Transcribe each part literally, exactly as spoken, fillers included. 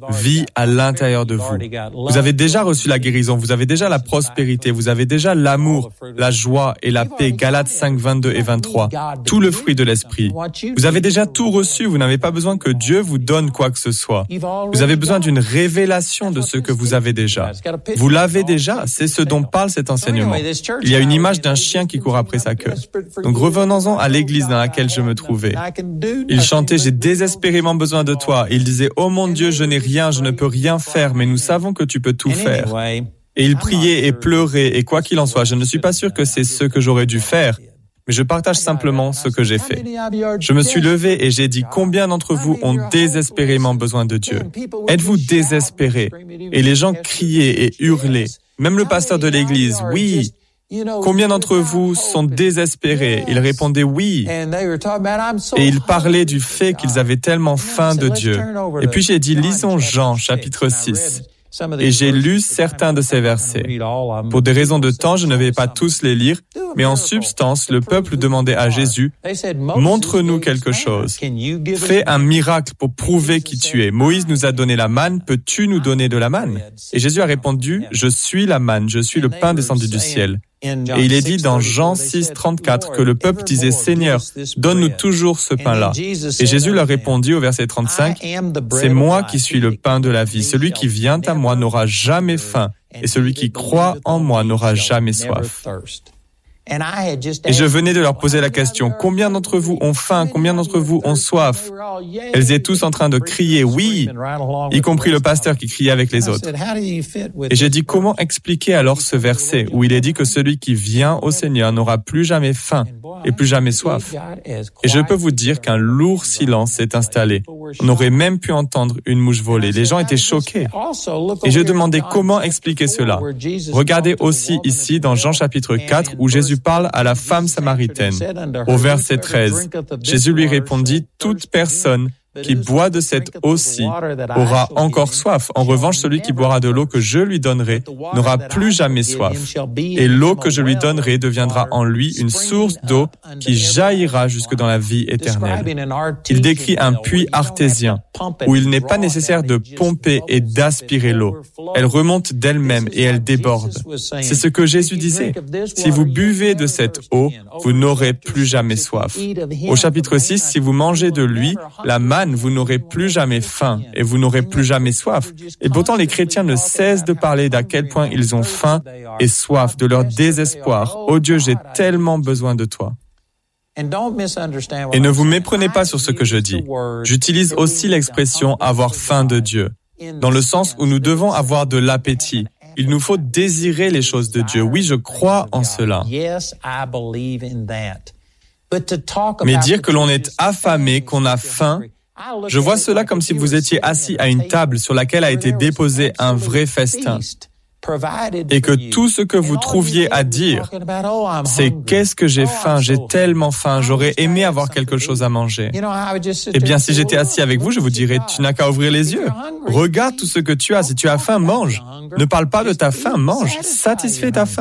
vit à l'intérieur de vous. Vous avez déjà reçu la guérison, vous avez déjà la prospérité, vous avez déjà l'amour, la joie et la paix, Galates cinq, vingt-deux et vingt-trois, tout le fruit de l'esprit. Vous avez déjà tout reçu, vous n'avez pas besoin que Dieu vous donne quoi que ce soit. Vous avez besoin d'une révélation de ce que vous avez déjà. Vous l'avez déjà, c'est ce dont parle cet enseignement. Il y a une image d'un chien qui court après sa queue. Donc revenons-en à l'église dans laquelle je me trouvais. Il chantait « J'ai désespérément besoin de toi ». Il disait « Oh mon Dieu, je n'ai rien, je ne peux rien faire, mais nous savons que tu peux tout faire ». Et il priait et pleurait, et quoi qu'il en soit, je ne suis pas sûr que c'est ce que j'aurais dû faire, mais je partage simplement ce que j'ai fait. Je me suis levé et j'ai dit, combien d'entre vous ont désespérément besoin de Dieu? Êtes-vous désespérés? Et les gens criaient et hurlaient. Même le pasteur de l'église, oui. Combien d'entre vous sont désespérés? Ils répondaient oui. Et ils parlaient du fait qu'ils avaient tellement faim de Dieu. Et puis j'ai dit, lisons Jean, chapitre six. Et j'ai lu certains de ces versets. Pour des raisons de temps, je ne vais pas tous les lire, mais en substance, le peuple demandait à Jésus, « Montre-nous quelque chose. Fais un miracle pour prouver qui tu es. Moïse nous a donné la manne, peux-tu nous donner de la manne ?» Et Jésus a répondu, « Je suis la manne, je suis le pain descendu du ciel. » Et il est dit dans Jean six, trente-quatre que le peuple disait « Seigneur, donne-nous toujours ce pain-là. » Et Jésus leur répondit au verset trente-cinq, « C'est moi qui suis le pain de la vie. Celui qui vient à moi n'aura jamais faim, et celui qui croit en moi n'aura jamais soif. » Et je venais de leur poser la question, combien d'entre vous ont faim, combien d'entre vous ont soif? Elles étaient tous en train de crier oui, y compris le pasteur qui criait avec les autres. Et j'ai dit, comment expliquer alors ce verset où il est dit que celui qui vient au Seigneur n'aura plus jamais faim et plus jamais soif? Et je peux vous dire qu'un lourd silence s'est installé. On aurait même pu entendre une mouche voler. Les gens étaient choqués. Et je demandais comment expliquer cela. Regardez aussi ici dans Jean chapitre quatre où Jésus parle à la femme samaritaine. Au verset treize, Jésus lui répondit, « Toute personne qui boit de cette eau-ci aura encore soif. En revanche, celui qui boira de l'eau que je lui donnerai n'aura plus jamais soif. Et l'eau que je lui donnerai deviendra en lui une source d'eau qui jaillira jusque dans la vie éternelle. » Il décrit un puits artésien où il n'est pas nécessaire de pomper et d'aspirer l'eau. Elle remonte d'elle-même et elle déborde. C'est ce que Jésus disait. Si vous buvez de cette eau, vous n'aurez plus jamais soif. Au chapitre six, si vous mangez de lui, la manne, vous n'aurez plus jamais faim et vous n'aurez plus jamais soif. Et pourtant, les chrétiens ne cessent de parler d'à quel point ils ont faim et soif, de leur désespoir. « Oh Dieu, j'ai tellement besoin de toi. » Et ne vous méprenez pas sur ce que je dis. J'utilise aussi l'expression « avoir faim de Dieu », dans le sens où nous devons avoir de l'appétit. Il nous faut désirer les choses de Dieu. Oui, je crois en cela. Mais dire que l'on est affamé, qu'on a faim, je vois cela comme si vous étiez assis à une table sur laquelle a été déposé un vrai festin et que tout ce que vous trouviez à dire, c'est « qu'est-ce que j'ai faim, j'ai tellement faim, j'aurais aimé avoir quelque chose à manger ». Eh bien, si j'étais assis avec vous, je vous dirais « tu n'as qu'à ouvrir les yeux, regarde tout ce que tu as, si tu as faim, mange, ne parle pas de ta faim, mange, satisfais ta faim ».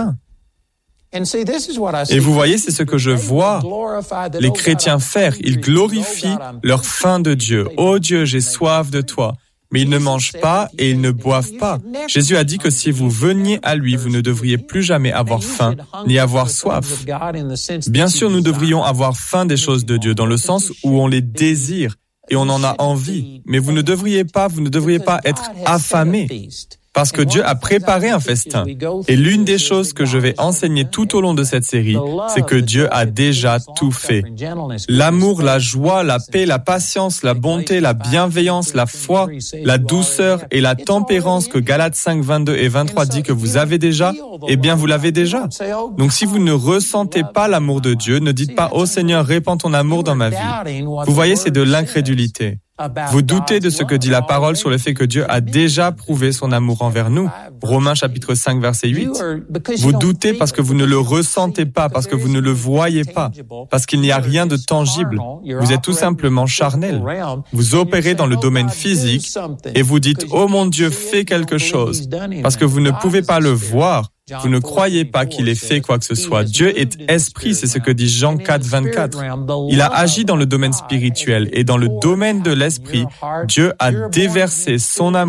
Et vous voyez, c'est ce que je vois les chrétiens faire. Ils glorifient leur faim de Dieu. « Oh Dieu, j'ai soif de toi ». Mais ils ne mangent pas et ils ne boivent pas. Jésus a dit que si vous veniez à lui, vous ne devriez plus jamais avoir faim ni avoir soif. Bien sûr, nous devrions avoir faim des choses de Dieu, dans le sens où on les désire et on en a envie. Mais vous ne devriez pas, vous ne devriez pas être affamés. Parce que Dieu a préparé un festin. Et l'une des choses que je vais enseigner tout au long de cette série, c'est que Dieu a déjà tout fait. L'amour, la joie, la paix, la patience, la bonté, la bienveillance, la foi, la douceur et la tempérance que Galates cinq, vingt-deux et vingt-trois dit que vous avez déjà, eh bien vous l'avez déjà. Donc si vous ne ressentez pas l'amour de Dieu, ne dites pas « Oh Seigneur, répands ton amour dans ma vie ». Vous voyez, c'est de l'incrédulité. Vous doutez de ce que dit la parole sur le fait que Dieu a déjà prouvé son amour envers nous. Romains chapitre cinq, verset huit. Vous doutez parce que vous ne le ressentez pas, parce que vous ne le voyez pas, parce qu'il n'y a rien de tangible. Vous êtes tout simplement charnel. Vous opérez dans le domaine physique et vous dites « Oh mon Dieu, fais quelque chose », parce que vous ne pouvez pas le voir. Vous ne croyez pas qu'il ait fait quoi que ce soit. Dieu est esprit, c'est ce que dit Jean quatre, vingt-quatre. Il a agi dans le domaine spirituel et dans le domaine de l'esprit, Dieu a déversé son amour